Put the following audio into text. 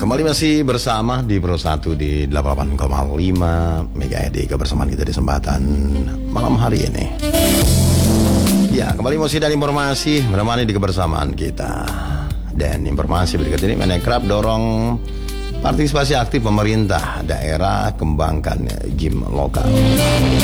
Kembali masih bersama di Pro 1 di 88,5 MHz kebersamaan kita di kesempatan malam hari ini. Ya, kembali musik dan informasi menemani di kebersamaan kita. Dan informasi berikut ini mengenai kerap dorong partisipasi aktif pemerintah daerah kembangkan gym lokal.